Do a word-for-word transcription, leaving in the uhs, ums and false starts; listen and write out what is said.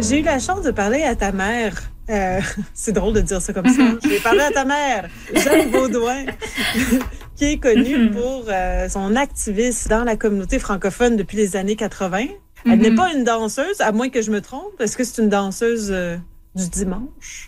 J'ai eu la chance de parler à ta mère. Euh, c'est drôle de dire ça comme ça. J'ai parlé à ta mère, Jeanne Beaudoin, qui est connue Mhm. pour euh, son activisme dans la communauté francophone depuis les années quatre-vingt. Elle n'est Mhm. pas une danseuse, à moins que je me trompe. Est-ce que c'est une danseuse euh, du dimanche?